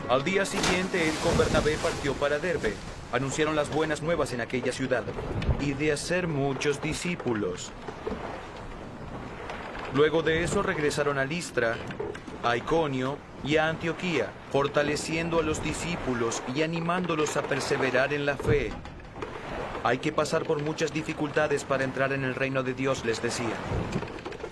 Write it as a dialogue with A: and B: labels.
A: Al día siguiente, él con Bernabé partió para Derbe. Anunciaron las buenas nuevas en aquella ciudad y de hacer muchos discípulos. Luego de eso regresaron a Listra, a Iconio y a Antioquía, fortaleciendo a los discípulos y animándolos a perseverar en la fe. Hay que pasar por muchas dificultades para entrar en el reino de Dios, les decía.